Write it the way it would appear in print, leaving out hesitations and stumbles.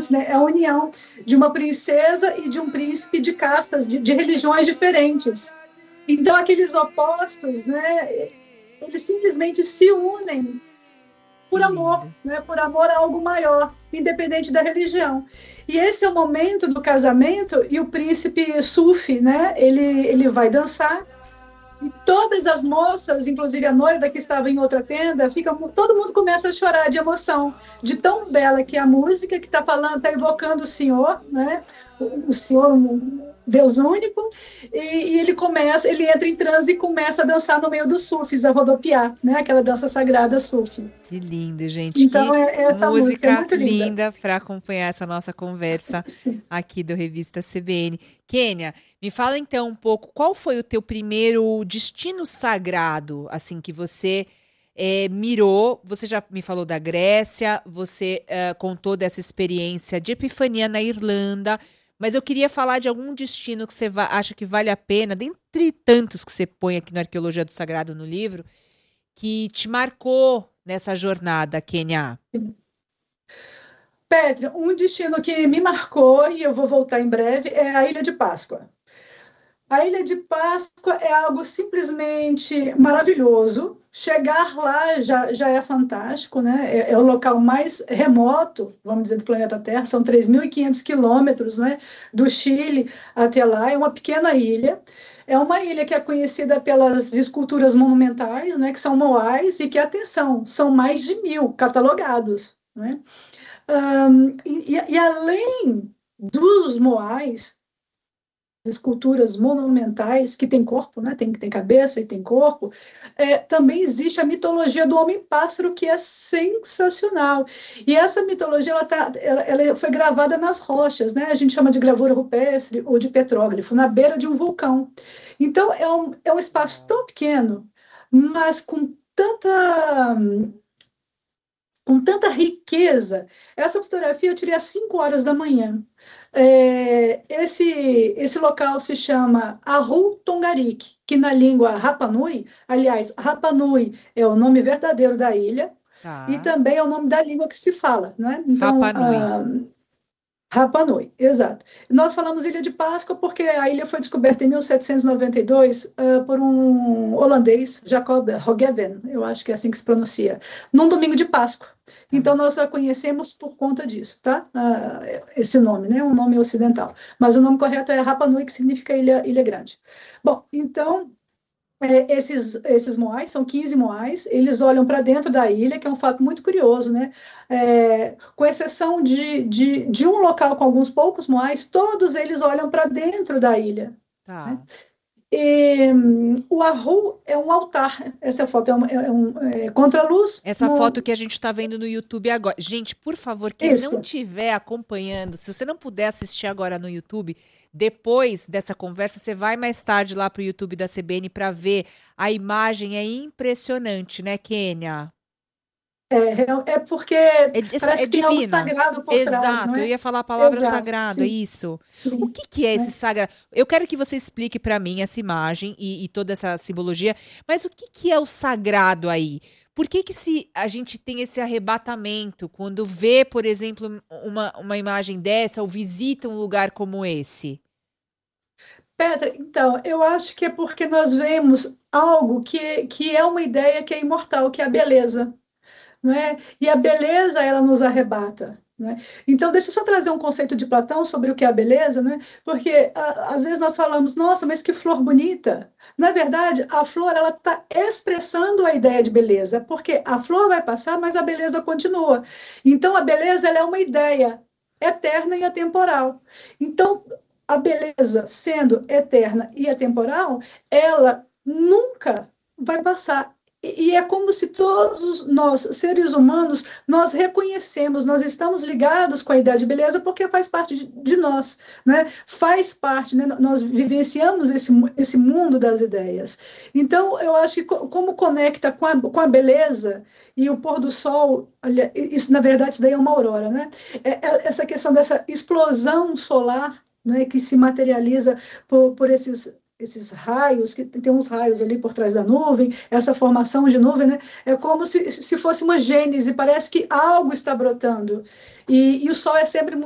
diferentes, né? É a união de uma princesa e de um príncipe de castas, de religiões diferentes. Então, aqueles opostos, né? Eles simplesmente se unem Que por amor, lindo. né? Por amor a algo maior, independente da religião. E esse é o momento do casamento, e o príncipe Sufi, né? Ele vai dançar, e todas as moças, inclusive a noiva que estava em outra tenda, todo mundo começa a chorar de emoção, de tão bela que é a música que está falando, está evocando o Senhor, né? O Senhor, um Deus único, e ele entra em transe e começa a dançar no meio dos sufis, a rodopiar, né? Aquela dança sagrada sufi. Que lindo, gente. Então, Que essa música é música muito linda. linda para acompanhar essa nossa conversa aqui do Revista CBN. Kênia, me fala então um pouco, qual foi o teu primeiro destino sagrado, assim, que você mirou? Você já me falou da Grécia, você contou dessa experiência de Epifania na Irlanda, mas eu queria falar de algum destino que você acha que vale a pena, dentre tantos que você põe aqui no Arqueologia do Sagrado no livro, que te marcou nessa jornada, Kênia? Petra, um destino que me marcou, e eu vou voltar em breve, é a Ilha de Páscoa. A Ilha de Páscoa é algo simplesmente maravilhoso. Chegar lá já é fantástico, né? É o local mais remoto, vamos dizer, do planeta Terra. São 3.500 quilômetros, né, do Chile até lá. É uma pequena ilha. É uma ilha que é conhecida pelas esculturas monumentais, né, que são moais, e que, atenção, são mais de 1.000 catalogados, né? E além dos moais, esculturas monumentais que tem corpo, né? Tem cabeça e tem corpo, também existe a mitologia do homem-pássaro, que é sensacional. E essa mitologia ela foi gravada nas rochas, né? A gente chama de gravura rupestre ou de petróglifo, na beira de um vulcão. Então, é um espaço tão pequeno, mas com tanta riqueza. Essa fotografia eu tirei às 5 horas da manhã. Esse local se chama Ahu Tongarik, que na língua Rapa Nui, aliás, Rapa Nui é o nome verdadeiro da ilha, e Tá. também é o nome da língua que se fala, né? Então, Rapa Nui. Rapa Nui, exato. Nós falamos Ilha de Páscoa porque a ilha foi descoberta em 1792 por um holandês, Jacob Roggeveen, eu acho que é assim que se pronuncia, num domingo de Páscoa. Tá. Então, nós a conhecemos por conta disso, tá? Esse nome, né? Um nome ocidental. Mas o nome correto é Rapa Nui, que significa ilha grande. Bom, então, esses moais, são 15 moais, eles olham para dentro da ilha, que é um fato muito curioso, né? Com exceção de um local com alguns poucos moais, todos eles olham para dentro da ilha, né? Tá. E o Ahu é um altar, essa foto é contra-luz. Essa foto que a gente está vendo no YouTube agora. Gente, por favor, quem não Isso, estiver acompanhando, se você não puder assistir agora no YouTube, depois dessa conversa, você vai mais tarde lá para o YouTube da CBN para ver. A imagem é impressionante, né, Kênia? é porque É parece que tem algo divina. sagrado por trás, não Exato, eu é? ia falar a palavra Exato, sagrado, é sim, isso. O sim. que que é esse Né? sagrado? Eu quero que você explique para mim essa imagem e toda essa simbologia, mas o que que é o sagrado aí? Por que que a gente tem esse arrebatamento quando vê, por exemplo, uma imagem dessa ou visita um lugar como esse? Petra, então, eu acho que é porque nós vemos algo que é uma ideia que é imortal, que é a beleza, não é? E a beleza, ela nos arrebata, não é? Então, deixa eu só trazer um conceito de Platão sobre o que é a beleza, né? Porque às vezes nós falamos, nossa, mas que flor bonita. Na verdade, a flor, ela está expressando a ideia de beleza, porque a flor vai passar, mas a beleza continua. Então, a beleza, ela é uma ideia eterna e atemporal. Então, a beleza, sendo eterna e atemporal, ela nunca vai passar. E é como se todos nós, seres humanos, nós reconhecemos, nós estamos ligados com a ideia de beleza porque faz parte de nós, né? Faz parte, né? Nós vivenciamos esse mundo das ideias. Então, eu acho que como conecta com a beleza e o pôr do sol, olha, isso na verdade isso daí é uma aurora, né? Essa questão dessa explosão solar, né, que se materializa por esses raios, que tem uns raios ali por trás da nuvem, essa formação de nuvem, né? É como se fosse uma gênese, parece que algo está brotando. E o Sol é sempre